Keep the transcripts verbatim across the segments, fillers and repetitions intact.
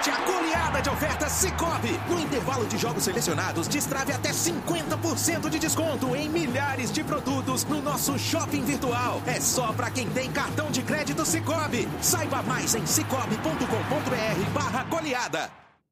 Aproveite a goleada de ofertas Sicoob. No intervalo de jogos selecionados, destrave até cinquenta por cento de desconto em milhares de produtos no nosso shopping virtual. É só para quem tem cartão de crédito Sicoob. Saiba mais em cicobi ponto com ponto br barra goleada.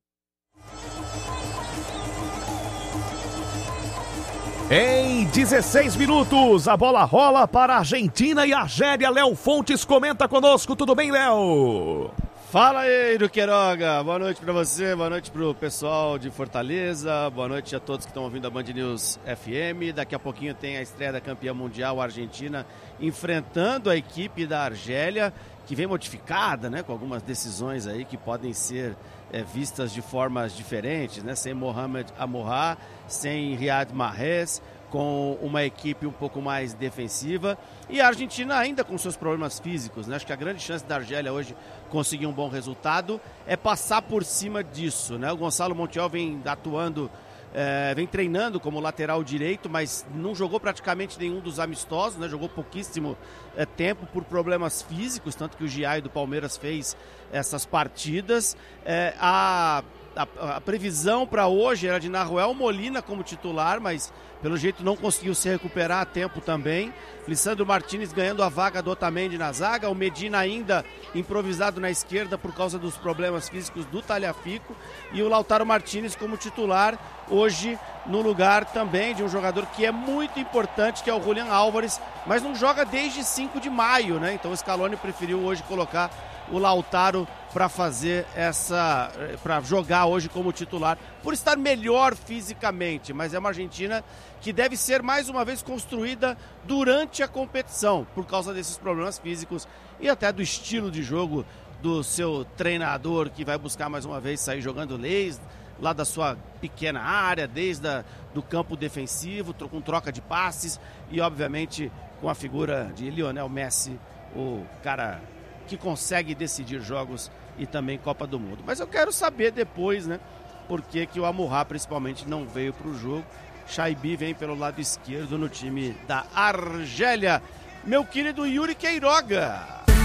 Em dezesseis minutos, a bola rola para a Argentina e Argélia. Léo Fontes comenta conosco. Tudo bem, Léo? Fala aí, do Queiroga. Boa noite para você, boa noite para o pessoal de Fortaleza, boa noite a todos que estão ouvindo a Band News F M. Daqui a pouquinho tem a estreia da campeã mundial, a Argentina, enfrentando a equipe da Argélia, que vem modificada, né, com algumas decisões aí que podem ser é, vistas de formas diferentes, né, sem Mohamed Amorá, sem Riyad Mahrez, com uma equipe um pouco mais defensiva, e a Argentina ainda com seus problemas físicos, né? Acho que a grande chance da Argélia hoje conseguir um bom resultado é passar por cima disso, né? O Gonçalo Montiel vem atuando, é, vem treinando como lateral direito, mas não jogou praticamente nenhum dos amistosos, né? Jogou pouquíssimo é, tempo por problemas físicos, tanto que o Giai do Palmeiras fez essas partidas. É, a A, a previsão para hoje era de Nahuel Molina como titular, mas pelo jeito não conseguiu se recuperar a tempo também. Lissandro Martínez ganhando a vaga do Otamendi na zaga, o Medina ainda improvisado na esquerda por causa dos problemas físicos do Tagliafico, e o Lautaro Martínez como titular hoje no lugar também de um jogador que é muito importante, que é o Julián Álvares, mas não joga desde cinco de maio, né? Então o Scaloni preferiu hoje colocar o Lautaro para fazer essa, para jogar hoje como titular, por estar melhor fisicamente, mas é uma Argentina que deve ser mais uma vez construída durante a competição, por causa desses problemas físicos e até do estilo de jogo do seu treinador, que vai buscar mais uma vez sair jogando leis lá da sua pequena área, desde a, do campo defensivo, com troca de passes e obviamente com a figura de Lionel Messi, o cara que consegue decidir jogos e também Copa do Mundo. Mas eu quero saber depois, né, por que que o Amorá principalmente não veio para o jogo. Chaibi vem pelo lado esquerdo no time da Argélia. Meu querido Yuri Queiroga.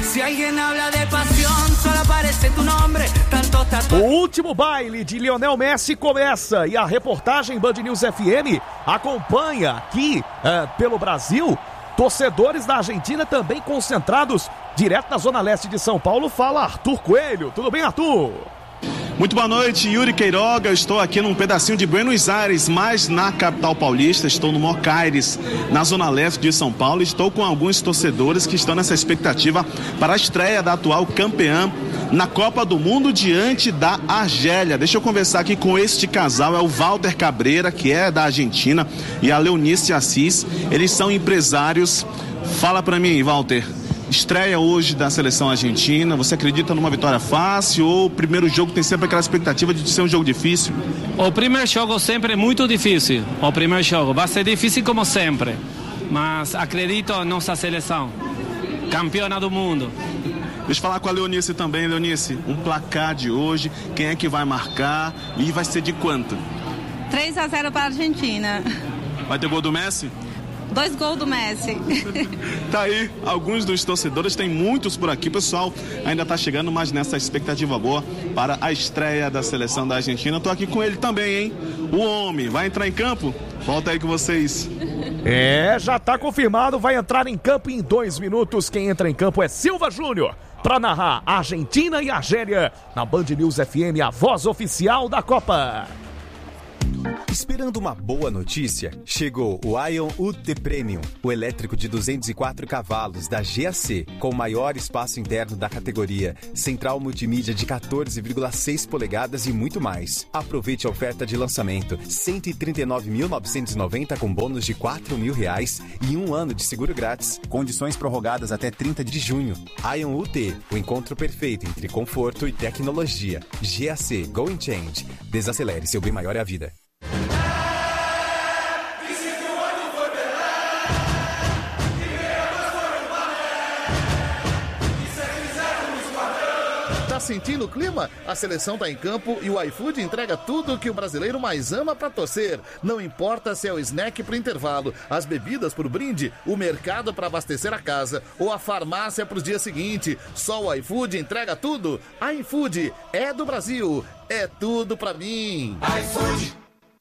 O último baile de Lionel Messi começa e a reportagem Band News F M acompanha aqui uh, pelo Brasil. Torcedores da Argentina também concentrados direto na Zona Leste de São Paulo. Fala Arthur Coelho. Tudo bem, Arthur? Muito boa noite, Yuri Queiroga. Eu estou aqui num pedacinho de Buenos Aires, mas na capital paulista. Estou no Mocaires, na Zona Leste de São Paulo. Estou com alguns torcedores que estão nessa expectativa para a estreia da atual campeã na Copa do Mundo diante da Argélia. Deixa eu conversar aqui com este casal, é o Walter Cabreira, que é da Argentina, e a Leonice Assis. Eles são empresários. Fala para mim, Walter. Estreia hoje da seleção argentina, você acredita numa vitória fácil ou o primeiro jogo tem sempre aquela expectativa de ser um jogo difícil? O primeiro jogo sempre é muito difícil, o primeiro jogo vai ser difícil como sempre, mas acredito na nossa seleção, campeona do mundo. Deixa eu falar com a Leonice também. Leonice, um placar de hoje, quem é que vai marcar e vai ser de quanto? três a zero para a Argentina. Vai ter gol do Messi? Dois gols do Messi. Tá aí, alguns dos torcedores, tem muitos por aqui, pessoal ainda tá chegando, mas nessa expectativa boa para a estreia da seleção da Argentina. Tô aqui com ele também, hein? O homem vai entrar em campo? Volta aí com vocês. É, já tá confirmado, vai entrar em campo em dois minutos. Quem entra em campo é Silva Júnior, para narrar Argentina e Argélia na Band News F M, a voz oficial da Copa. Esperando uma boa notícia? Chegou o Ion U T Premium, o elétrico de duzentos e quatro cavalos da G A C, com o maior espaço interno da categoria, central multimídia de quatorze vírgula seis polegadas e muito mais. Aproveite a oferta de lançamento, cento e trinta e nove mil novecentos e noventa com bônus de quatro mil reais e um ano de seguro grátis. Condições prorrogadas até trinta de junho. Ion U T, o encontro perfeito entre conforto e tecnologia. G A C Go and Change. Desacelere, seu bem maior é a vida. Tá sentindo o clima? A seleção tá em campo e o iFood entrega tudo que o brasileiro mais ama pra torcer. Não importa se é o snack pro intervalo, as bebidas pro brinde, o mercado pra abastecer a casa ou a farmácia pros dias seguintes. Só o iFood entrega tudo. iFood é do Brasil. É tudo pra mim. iFood.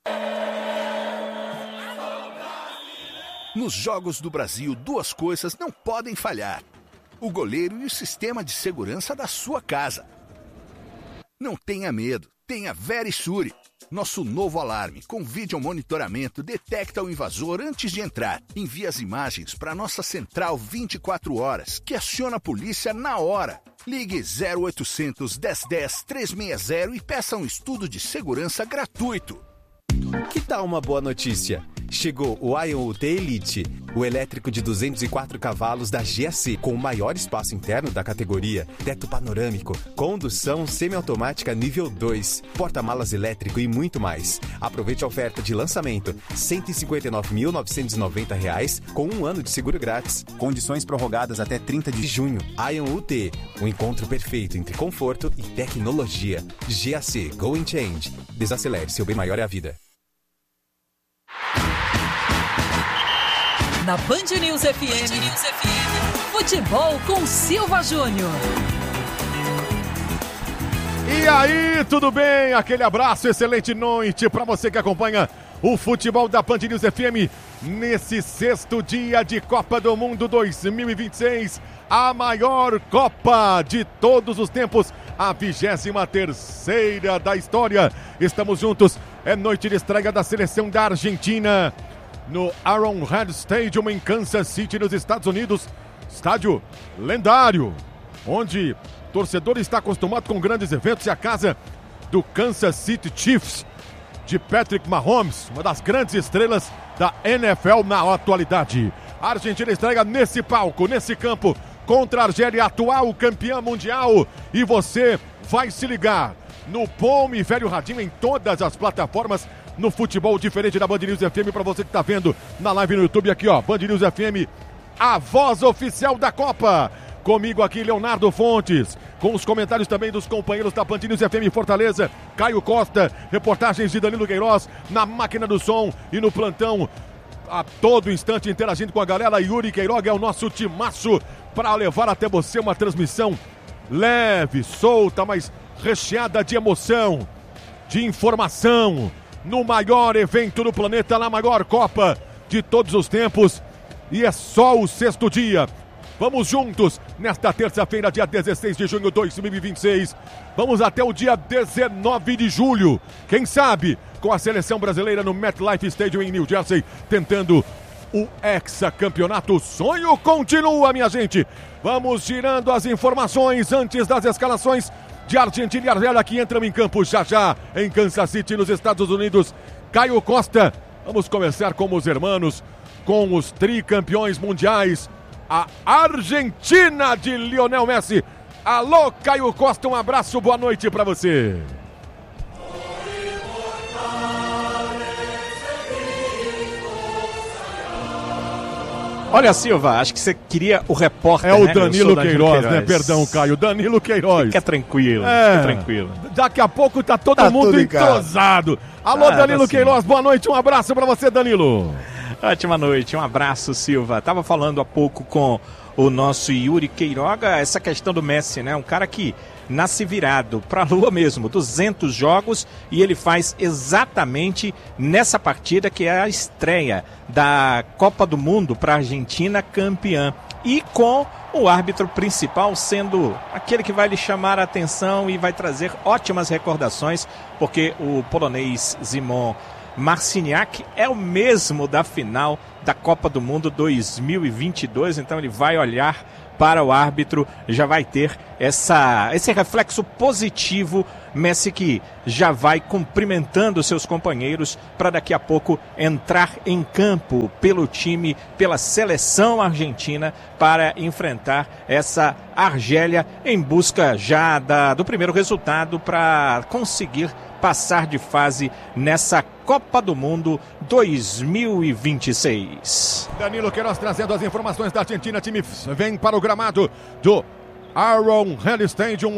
Nos Jogos do Brasil, duas coisas não podem falhar: o goleiro e o sistema de segurança da sua casa. Não tenha medo, tenha Verisure. Nosso novo alarme com vídeo monitoramento detecta o invasor antes de entrar. Envia as imagens para nossa central vinte e quatro horas, que aciona a polícia na hora. Ligue zero oitocentos, dez dez, trezentos e sessenta e peça um estudo de segurança gratuito. Que tal uma boa notícia? Chegou o Ion U T Elite, o elétrico de duzentos e quatro cavalos da G A C, com o maior espaço interno da categoria, teto panorâmico, condução semiautomática nível dois, porta-malas elétrico e muito mais. Aproveite a oferta de lançamento, cento e cinquenta e nove mil novecentos e noventa reais, com um ano de seguro grátis. Condições prorrogadas até trinta de junho. Ion U T, um encontro perfeito entre conforto e tecnologia. G A C, Go and Change. Desacelere, seu bem maior é a vida. Na Band News F M, Band News F M, futebol com Silva Júnior. E aí, tudo bem? Aquele abraço, excelente noite para você que acompanha o futebol da Band News F M nesse sexto dia de Copa do Mundo dois mil e vinte e seis, a maior Copa de todos os tempos, a vigésima terceira da história. Estamos juntos, é noite de estreia da seleção da Argentina no Arrowhead Stadium em Kansas City, nos Estados Unidos. Estádio lendário, onde o torcedor está acostumado com grandes eventos, e a casa do Kansas City Chiefs, de Patrick Mahomes, uma das grandes estrelas da N F L na atualidade. A Argentina estreia nesse palco, nesse campo, contra a Argélia, atual campeã mundial. E você vai se ligar no bom e velho radinho em todas as plataformas, no futebol diferente da Band News F M, para você que está vendo na live no YouTube aqui, ó, Band News F M, a voz oficial da Copa. Comigo aqui, Leonardo Fontes, com os comentários também dos companheiros da Band News F M Fortaleza, Caio Costa, reportagens de Danilo Queiroz, na máquina do som e no plantão, a todo instante interagindo com a galera. Yuri Queiroga é o nosso timaço para levar até você uma transmissão leve, solta, mas recheada de emoção, de informação, no maior evento do planeta, na maior Copa de todos os tempos. E é só o sexto dia. Vamos juntos nesta terça-feira, dia dezesseis de junho de dois mil e vinte e seis. Vamos até o dia dezenove de julho. Quem sabe com a seleção brasileira no MetLife Stadium em New Jersey, tentando o hexacampeonato. O sonho continua, minha gente. Vamos girando as informações antes das escalações de Argentina e Argélia, que entram em campo já já em Kansas City, nos Estados Unidos. Caio Costa, vamos começar com os hermanos, com os tricampeões mundiais, a Argentina de Lionel Messi. Alô, Caio Costa, um abraço, boa noite para você. Olha, Silva, acho que você queria o repórter, É o né? Danilo, Danilo Queiroz, Queiroz, né? Perdão, Caio. Danilo Queiroz. Fica tranquilo, é, fica tranquilo. Daqui a pouco tá todo Tá mundo tudo entrosado. Alô, Ah, Danilo tá Queiroz, boa noite, um abraço pra você, Danilo. Ótima noite, um abraço, Silva. Tava falando há pouco com o nosso Yuri Queiroga, essa questão do Messi, né? Um cara que nasce virado pra lua mesmo, duzentos jogos, e ele faz exatamente nessa partida que é a estreia da Copa do Mundo para a Argentina campeã. E com o árbitro principal sendo aquele que vai lhe chamar a atenção e vai trazer ótimas recordações, porque o polonês Szymon Marciniak é o mesmo da final da Copa do Mundo dois mil e vinte e dois, então ele vai olhar para o árbitro, já vai ter essa, esse reflexo positivo. Messi que já vai cumprimentando seus companheiros para daqui a pouco entrar em campo pelo time, pela seleção argentina, para enfrentar essa Argélia em busca já da, do primeiro resultado para conseguir passar de fase nessa Copa do Mundo dois mil e vinte e seis. Danilo Queiroz trazendo as informações da Argentina. Time vem para o gramado do Arrowhead Stadium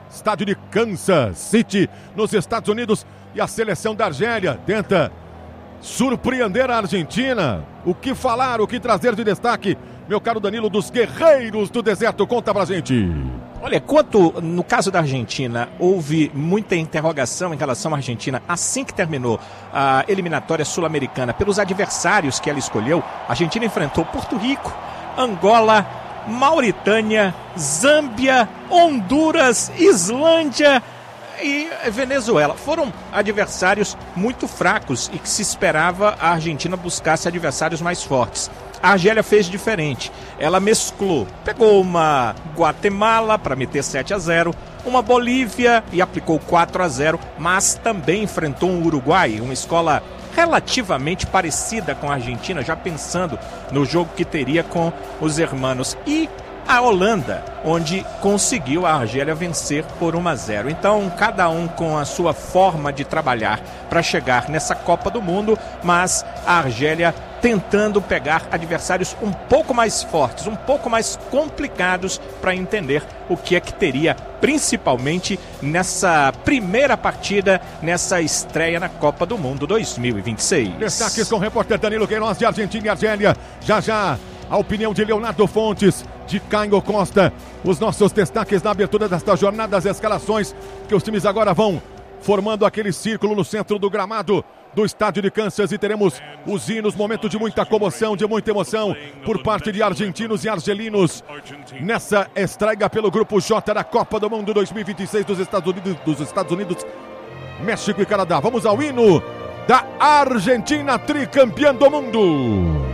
estádio de Kansas City, nos Estados Unidos. E a seleção da Argélia tenta surpreender a Argentina. O que falar, o que trazer de destaque, meu caro Danilo, dos guerreiros do deserto? Conta pra gente. Olha, quanto no caso da Argentina, houve muita interrogação em relação à Argentina assim que terminou a eliminatória sul-americana pelos adversários que ela escolheu. A Argentina enfrentou Porto Rico, Angola, Mauritânia, Zâmbia, Honduras, Islândia e Venezuela. Foram adversários muito fracos e que se esperava a Argentina buscasse adversários mais fortes. A Argélia fez diferente, ela mesclou, pegou uma Guatemala para meter sete a zero, uma Bolívia e aplicou quatro a zero, mas também enfrentou um Uruguai, uma escola relativamente parecida com a Argentina, já pensando no jogo que teria com os hermanos, e a Holanda, onde conseguiu a Argélia vencer por um a zero. Então, cada um com a sua forma de trabalhar para chegar nessa Copa do Mundo, mas a Argélia tentando pegar adversários um pouco mais fortes, um pouco mais complicados para entender o que é que teria, principalmente nessa primeira partida, nessa estreia na Copa do Mundo dois mil e vinte e seis. Destaques com o repórter Danilo Queiroz de Argentina e Argélia. Já já, a opinião de Leonardo Fontes, de Caio Costa. Os nossos destaques na abertura desta jornada, as escalações, que os times agora vão formando aquele círculo no centro do gramado do estádio de Kansas, e teremos os hinos, momento de muita comoção, de muita emoção por parte de argentinos e argelinos nessa estreia pelo Grupo J da Copa do Mundo dois mil e vinte e seis dos Estados Unidos, dos Estados Unidos, México e Canadá. Vamos ao hino da Argentina, tricampeã do mundo.